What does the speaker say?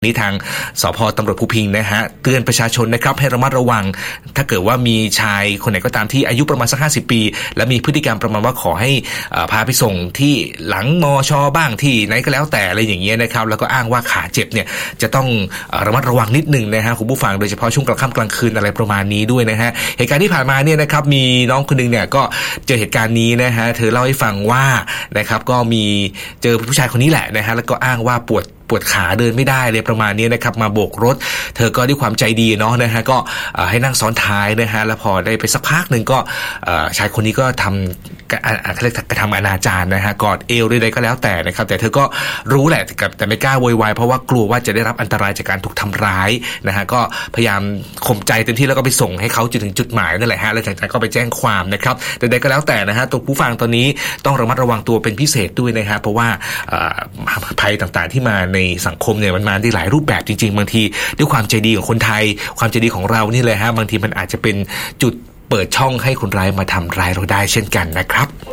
นี้ทางสภ.ตำรวจภูพิงค์นะฮะเตือนประชาชนนะครับให้ระมัดระวังถ้าเกิดว่ามีชายคนไหนก็ตามที่อายุประมาณสัก50 ปีและมีพฤติกรรมประมาณว่าขอให้พาไปส่งที่หลังมช.บ้างที่ไหนก็แล้วแต่อะไรอย่างเงี้ยนะครับแล้วก็อ้างว่าขาเจ็บเนี่ยจะต้องระมัดระวังนิดนึงนะฮะคุณผู้ฟังโดยเฉพาะช่วงกลางค่ำกลางคืนอะไรประมาณนี้ด้วยนะฮะเหตุการณ์ที่ผ่านมาเนี่ยนะครับมีน้องคนนึงเนี่ยก็เจอเหตุการณ์นี้นะฮะเธอเล่าให้ฟังว่านะครับก็มีเจอผู้ชายคนนี้แหละนะฮะแล้วก็อ้างว่าปวดขาเดินไม่ได้เลยประมาณนี้นะครับมาโบกรถเธอก็ด้วยความใจดีเนาะนะฮะก็ให้นั่งซ้อนท้ายนะฮะแล้วพอได้ไปสักพักนึงก็ชายคนนี้ก็ทำกระทำอนาจารนะฮะกอดเอวใดๆก็แล้วแต่นะครับแต่เธอก็รู้แหละแต่ไม่กล้าโวยวายเพราะว่ากลัวว่าจะได้รับอันตรายจากการถูกทำร้ายนะฮะก็พยายามข่มใจเต็มที่แล้วก็ไปส่งให้เขาจนถึงจุดหมายนั่นแหละฮะแล้วจากนั้นก็ไปแจ้งความนะครับแต่ใดก็แล้วแต่นะฮะตัวผู้ฟังตอนนี้ต้องระมัดระวังตัวเป็นพิเศษด้วยนะฮะเพราะว่าภัยต่างๆที่มาในสังคมเนี่ยมันมาได้หลายรูปแบบจริงๆบางทีด้วยความใจดีของคนไทยความใจดีของเรานี่เลยฮะบางทีมันอาจจะเป็นจุดเปิดช่องให้คนร้ายมาทำร้ายเราได้เช่นกันนะครับ